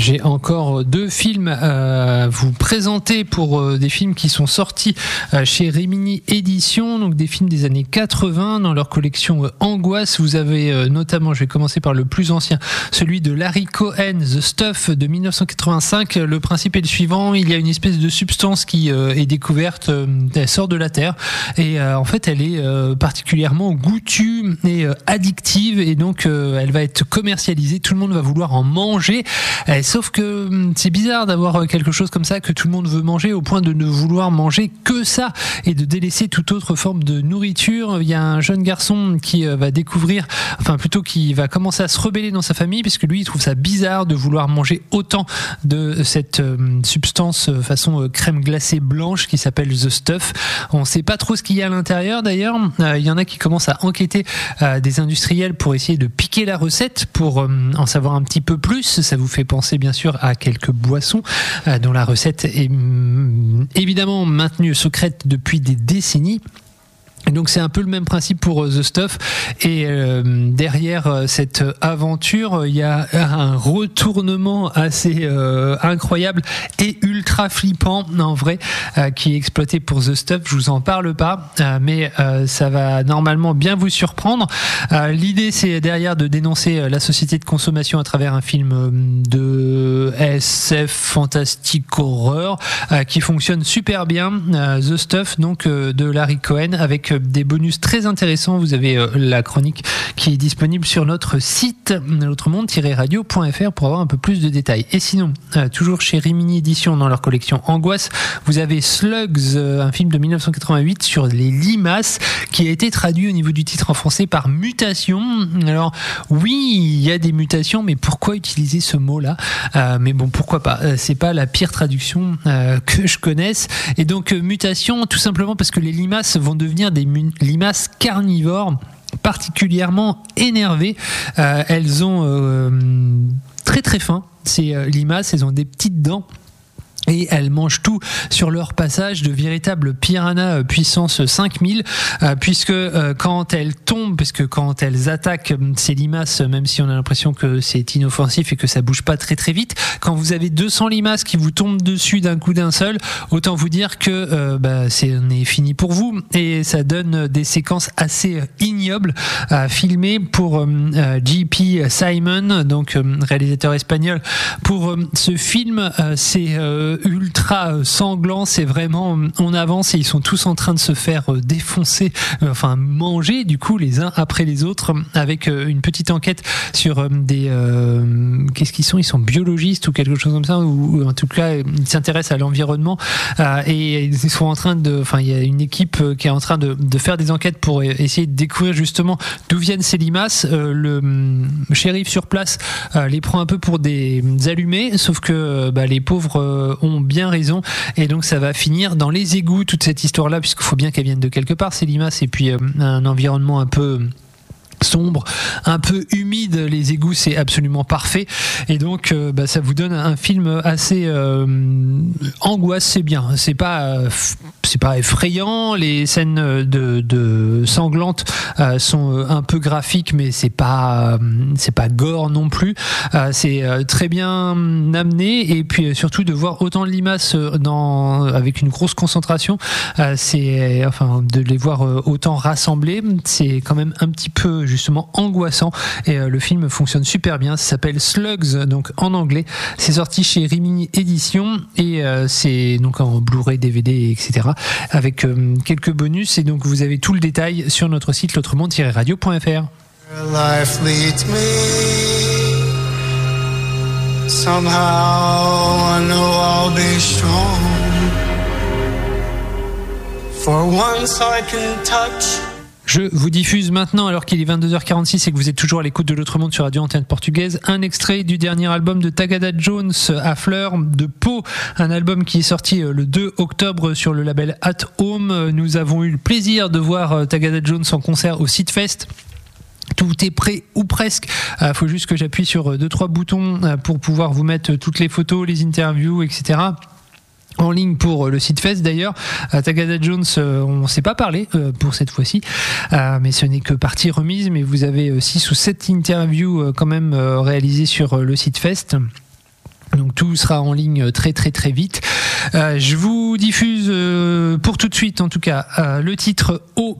J'ai encore 2 films à vous présenter pour des films qui sont sortis chez Rimini Éditions, donc des films des années 80 dans leur collection Angoisse. Vous avez notamment, je vais commencer par le plus ancien, celui de Larry Cohen, The Stuff de 1985. Le principe est le suivant, il y a une espèce de substance qui est découverte, elle sort de la terre et en fait elle est particulièrement goûtue et addictive et donc elle va être commercialisée, tout le monde va vouloir en manger, sauf que c'est bizarre d'avoir quelque chose comme ça que tout le monde veut manger au point de ne vouloir manger que ça et de délaisser toute autre forme de nourriture. Il y a un jeune garçon qui va découvrir, enfin plutôt qui va commencer à se rebeller dans sa famille puisque lui il trouve ça bizarre de vouloir manger autant de cette substance façon crème glacée blanche qui s'appelle The Stuff. On ne sait pas trop ce qu'il y a à l'intérieur d'ailleurs. Il y en a qui commencent à enquêter des industriels pour essayer de piquer la recette pour en savoir un petit peu plus. Ça vous fait penser bien sûr à quelques boissons dont la recette est évidemment maintenue secrète depuis des décennies. Donc c'est un peu le même principe pour The Stuff et derrière cette aventure il y a un retournement assez incroyable et ultra flippant en vrai qui est exploité pour The Stuff. Je vous en parle pas mais ça va normalement bien vous surprendre. L'idée c'est derrière de dénoncer la société de consommation à travers un film de SF fantastique horreur qui fonctionne super bien. The Stuff donc de Larry Cohen avec des bonus très intéressants. Vous avez la chronique qui est disponible sur notre site l'autre-monde-radio.fr pour avoir un peu plus de détails. Et sinon, toujours chez Rimini Éditions dans leur collection Angoisse, vous avez Slugs, un film de 1988 sur les limaces qui a été traduit au niveau du titre en français par mutation. Alors oui, il y a des mutations, mais pourquoi utiliser ce mot-là ? Mais bon, pourquoi pas ? C'est pas la pire traduction que je connaisse. Et donc mutation, tout simplement parce que les limaces vont devenir des limaces carnivores particulièrement énervées. Elles ont très très faim, ces limaces, elles ont des petites dents. Et elles mangent tout sur leur passage, de véritables piranhas puissance 5000, puisque quand elles tombent, parce que quand elles attaquent ces limaces, même si on a l'impression que c'est inoffensif et que ça bouge pas très très vite, quand vous avez 200 limaces qui vous tombent dessus d'un coup d'un seul, autant vous dire que on est fini pour vous. Et ça donne des séquences assez ignobles filmées pour J.P. Simon, donc réalisateur espagnol. Pour ce film, c'est ultra sanglant, c'est vraiment on avance et ils sont tous en train de se faire défoncer, enfin manger du coup les uns après les autres, avec une petite enquête sur des qu'est-ce qu'ils sont, ils sont biologistes ou quelque chose comme ça, ou en tout cas ils s'intéressent à l'environnement et ils sont en train de, enfin il y a une équipe qui est en train de faire des enquêtes pour essayer de découvrir justement d'où viennent ces limaces. Le shérif sur place les prend un peu pour des allumés, sauf que les pauvres ont bien raison et donc ça va finir dans les égouts toute cette histoire là, puisqu'il faut bien qu'elles viennent de quelque part ces limaces, et puis un environnement un peu sombre, un peu humide, les égouts c'est absolument parfait, et donc ça vous donne un film assez angoisse, c'est bien, c'est pas effrayant, les scènes de sanglantes sont un peu graphiques, mais c'est pas gore non plus, c'est très bien amené, et puis surtout de voir autant de limaces avec une grosse concentration, de les voir autant rassemblés, c'est quand même un petit peu justement angoissant, et le film fonctionne super bien. Ça s'appelle Slugs, donc en anglais, c'est sorti chez Rimini Éditions et c'est donc en Blu-ray, DVD, etc. avec quelques bonus, et donc vous avez tout le détail sur notre site l'autre-monde-radio.fr. Life leads me, somehow I know I'll be strong, for once I can touch. Je vous diffuse maintenant, alors qu'il est 22h46 et que vous êtes toujours à l'écoute de l'Autre Monde sur Radio Antenne Portugaise, un extrait du dernier album de Tagada Jones, À fleur de peau, un album qui est sorti le 2 octobre sur le label At Home. Nous avons eu le plaisir de voir Tagada Jones en concert au Seedfest. Tout est prêt ou presque. Faut juste que j'appuie sur 2-3 boutons pour pouvoir vous mettre toutes les photos, les interviews, etc. en ligne pour le Seedfest. D'ailleurs, Tagada Jones, on ne s'est pas parlé pour cette fois-ci, mais ce n'est que partie remise, mais vous avez 6 ou 7 interviews quand même réalisées sur le Seedfest. Donc tout sera en ligne très très très vite. Je vous diffuse pour tout de suite en tout cas le titre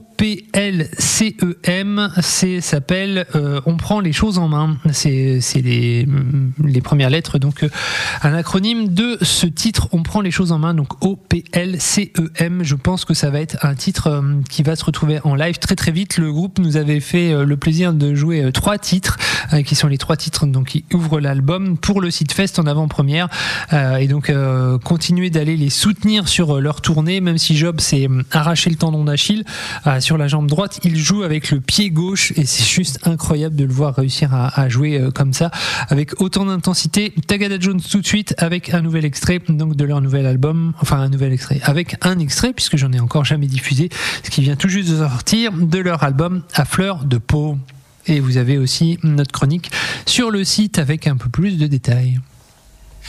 OPLCEM, s'appelle On prend les choses en main. C'est les premières lettres, donc un acronyme de ce titre On prend les choses en main, donc OPLCEM. Je pense que ça va être un titre qui va se retrouver en live très très vite. Le groupe nous avait fait le plaisir de jouer 3 titres qui sont les 3 titres donc qui ouvrent l'album pour le Seedfest en avant-première, et donc continuer d'aller les soutenir sur leur tournée, même si Job s'est arraché le tendon d'Achille sur la jambe droite, il joue avec le pied gauche et c'est juste incroyable de le voir réussir à jouer comme ça avec autant d'intensité. Tagada Jones tout de suite avec un nouvel extrait donc de leur nouvel album, enfin un nouvel extrait avec un extrait puisque j'en ai encore jamais diffusé, ce qui vient tout juste de sortir de leur album À fleur de peau. Et vous avez aussi notre chronique sur le site avec un peu plus de détails.